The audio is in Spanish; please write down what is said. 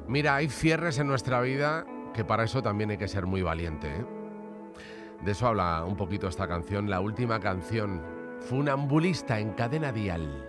Mira, hay cierres en nuestra vida que para eso también hay que ser muy valiente, ¿eh? De eso habla un poquito esta canción, la última canción, Funambulista en Cadena Dial.